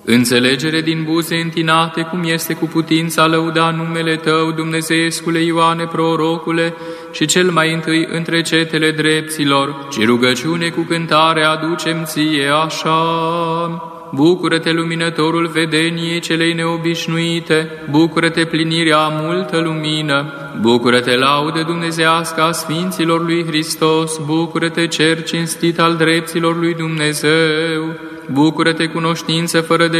Înțelegere din buze întinate, cum este cu putința, lăuda numele Tău, Dumnezeescule Ioane, prorocule, și cel mai întâi între cetele drepților, și rugăciune cu cântare aducem Ție așa. Bucură-te, luminătorul vedeniei celei neobișnuite, bucură-te, plinirea multă lumină, bucură-te, laudă dumnezească a Sfinților lui Hristos, bucură-te, cer cinstit al drepților lui Dumnezeu, bucură-te, cunoștință fără de